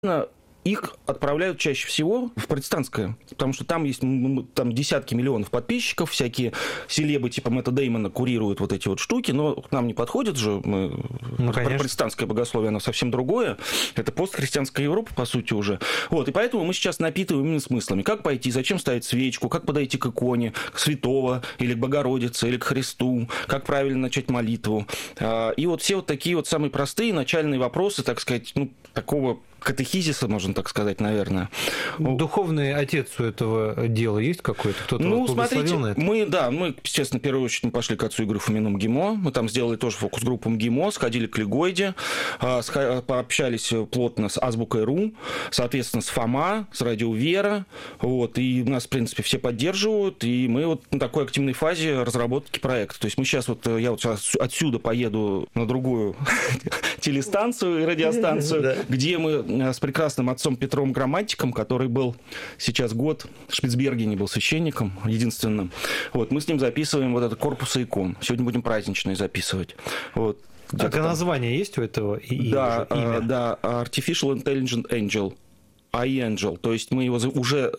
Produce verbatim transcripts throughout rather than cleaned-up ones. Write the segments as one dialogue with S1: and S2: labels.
S1: их отправляют чаще всего в протестантское, потому что там есть там десятки миллионов подписчиков, всякие селебы типа Мэтта Деймона курируют вот эти вот штуки, но к нам не подходит же. Мы... Ну, протестантское богословие, оно совсем другое. Это постхристианская Европа, по сути, уже. Вот, и поэтому мы сейчас напитываем именно смыслами. Как пойти, зачем ставить свечку, как подойти к иконе, к святого, или к Богородице, или к Христу, как правильно начать молитву. И вот все вот такие вот самые простые начальные вопросы, так сказать, ну, такого катехизиса, можно так сказать, наверное.
S2: Духовный отец у этого дела есть какой-то? Кто-то
S1: ну,
S2: вас благословил
S1: смотрите,
S2: на это?
S1: Мы, да, мы, естественно, в первую очередь мы пошли к отцу Игорю Фомину МГИМО, мы там сделали тоже фокус-группу МГИМО, сходили к Лигойде, пообщались плотно с Азбукой.ру, соответственно, с ФОМА, с Радио Вера, вот, и нас, в принципе, все поддерживают, и мы вот на такой активной фазе разработки проекта. То есть мы сейчас вот, я вот сейчас отсюда поеду на другую телестанцию и радиостанцию, где мы с прекрасным отцом Петром Грамматиком, который был сейчас год в Шпицбергене, был священником единственным. Вот, мы с ним записываем вот это корпусы икон. Сегодня будем праздничные записывать. Вот.
S2: А название есть у этого имя?
S1: Да,
S2: имя?
S1: да, Artificial Intelligent Angel. iAngel. То есть мы его уже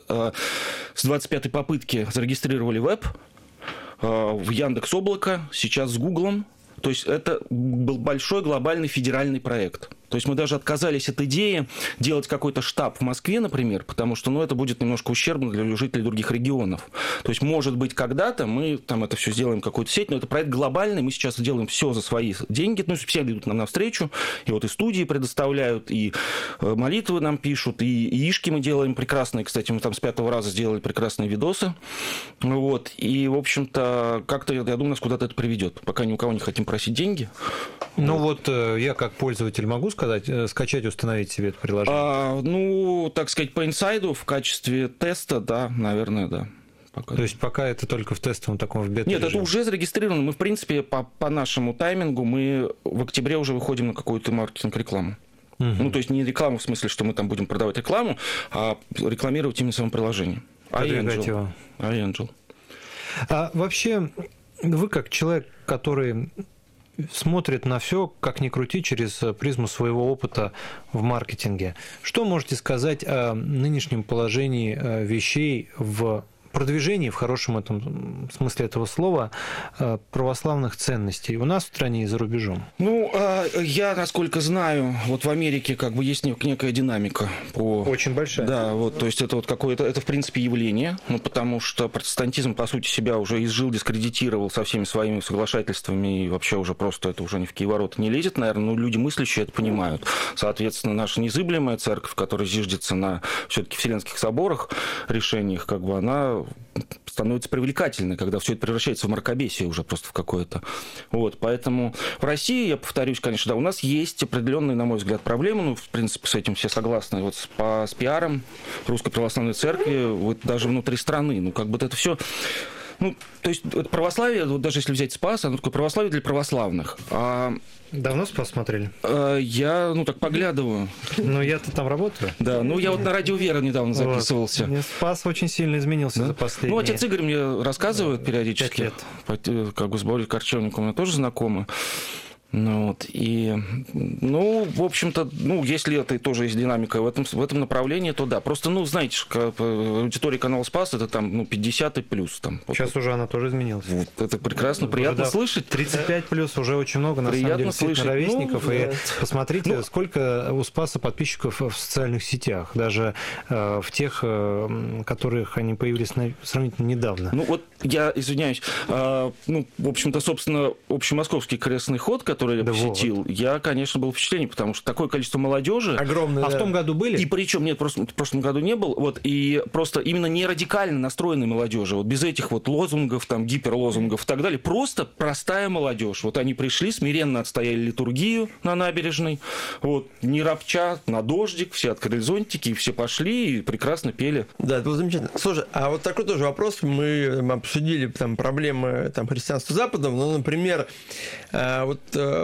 S1: с двадцать пятой попытки зарегистрировали в веб, в Яндекс.Облако, сейчас с Гуглом. То есть это был большой глобальный федеральный проект. То есть мы даже отказались от идеи делать какой-то штаб в Москве, например, потому что ну, это будет немножко ущербно для жителей других регионов. То есть, может быть, когда-то мы там это все сделаем, какую-то сеть, но это проект глобальный, мы сейчас делаем все за свои деньги, ну, все идут нам навстречу, и вот и студии предоставляют, и молитвы нам пишут, и яишки мы делаем прекрасные, кстати, мы там с пятого раза сделали прекрасные видосы, вот, и, в общем-то, как-то, я думаю, нас куда-то это приведет, пока ни у кого не хотим просить деньги.
S2: Ну вот, вот я как пользователь могу сказать, скачать, установить себе это приложение?
S1: А, ну, так сказать, по инсайду в качестве теста, да, наверное, да.
S2: Пока. То есть пока это только в тестовом таком в бета-режиме?
S1: Нет, это уже зарегистрировано. Мы, в принципе, по, по нашему таймингу, мы в октябре уже выходим на какую-то маркетинг-рекламу. Угу. Ну, то есть не рекламу в смысле, что мы там будем продавать рекламу, а рекламировать именно самое приложение.
S2: iAngel.
S1: iAngel.
S2: А вообще, вы как человек, который смотрит на все, как ни крути, через призму своего опыта в маркетинге. Что можете сказать о нынешнем положении вещей в продвижении, в хорошем этом смысле этого слова, православных ценностей у нас в стране и за рубежом?
S1: Ну, я, насколько знаю, вот в Америке как бы есть некая динамика. По...
S2: Очень большая.
S1: Да, вот, то есть это вот какое-то, это в принципе явление, ну, потому что протестантизм, по сути, себя уже изжил, дискредитировал со всеми своими соглашательствами, и вообще уже просто это уже ни в какие ворота не лезет, наверное, но люди мыслящие это понимают. Соответственно, наша незыблемая церковь, которая зиждется на все-таки вселенских соборах, решениях, как бы она становится привлекательной, когда все это превращается в мракобесие уже просто в какое-то. Вот, поэтому в России, я повторюсь, конечно, да, у нас есть определенные, на мой взгляд, проблемы, ну, в принципе, с этим все согласны, вот с, по, с пиаром Русской Православной Церкви, вот даже внутри страны, ну, как бы это все... Ну, то есть это православие, вот даже если взять Спас, оно такое православие для православных. А...
S2: Давно Спас смотрели?
S1: Я, ну, так поглядываю.
S2: Ну, я-то там работаю.
S1: Да, ну, я вот на Радио Вера недавно записывался.
S2: Вот. Спас очень сильно изменился да? за последние...
S1: Ну, отец Игорь мне рассказывает периодически. Пять лет. Как бы с Борей Корчевником у меня тоже знакомы. Ну, вот, и, ну, в общем-то, ну, если это тоже есть динамика в этом, в этом направлении, то да. Просто, ну, знаете, аудитория канала Спас, это там, ну, пятьдесят и плюс. Там,
S2: сейчас вот, уже она тоже изменилась.
S1: Вот, это прекрасно, уже, приятно да, слышать.
S2: тридцать пять плюс уже очень много, на приятно самом деле, ровесников. Ну, и да. Посмотрите, ну, сколько у Спаса подписчиков в социальных сетях, даже э, в тех, э, которых они появились на, сравнительно недавно.
S1: Ну, вот я извиняюсь, э, ну, в общем-то, собственно, общемосковский крестный ход, который который я да посетил, вот. Я, конечно, был впечатлен, потому что такое количество молодежи.
S2: Огромное. А да. в том году были?
S1: И причем, нет, просто в прошлом году не был. Вот, и просто именно не радикально настроенной молодежи, вот без этих вот лозунгов, там, гиперлозунгов и так далее. Просто простая молодежь. Вот они пришли, смиренно отстояли литургию на набережной, вот, не ропча, на дождик, все открыли зонтики, и все пошли и прекрасно пели.
S3: Да, это было замечательно. Слушай, а вот такой тоже вопрос. Мы обсудили там проблемы там, христианства Западом. Ну, например, вот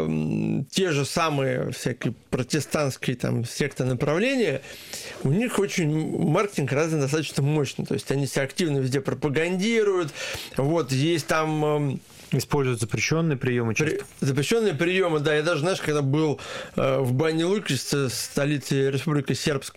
S3: те же самые всякие протестантские там секты направления, у них очень маркетинг развит достаточно мощно. То есть они себя активно везде пропагандируют. Вот, есть там
S2: Используют запрещенные приемы часто.
S3: При... Запрещенные приемы, да. Я даже, знаешь, когда был э, в Бане Луки, столице Республики Сербск,